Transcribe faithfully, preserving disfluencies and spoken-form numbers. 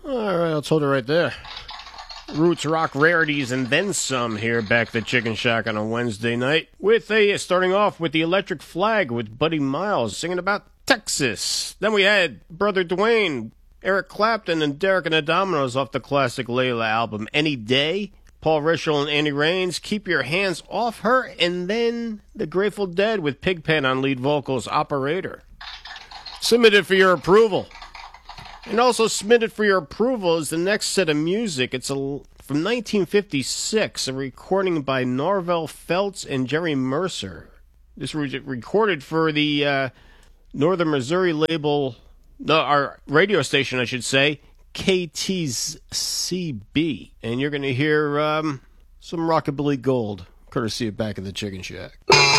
All right, I'll hold it right there. Roots, rock, rarities, and then some here back at the Chicken Shack on a Wednesday night. With a starting off with the Electric Flag with Buddy Miles singing about Texas. Then we had Brother Dwayne, Eric Clapton, and Derek and the Dominoes off the classic Layla album Any Day. Paul Rischel and Andy Raines, Keep Your Hands Off Her. And then the Grateful Dead with Pigpen on lead vocals, Operator. Submitted for your approval. And also submitted for your approval is the next set of music. It's a, from nineteen fifty-six, a recording by Norvel Feltz and Jerry Mercer. This was recorded for the uh, Northern Missouri label, no, our radio station, I should say, K T's C B. And you're going to hear um, some Rockabilly Gold, courtesy of Back of the Chicken Shack.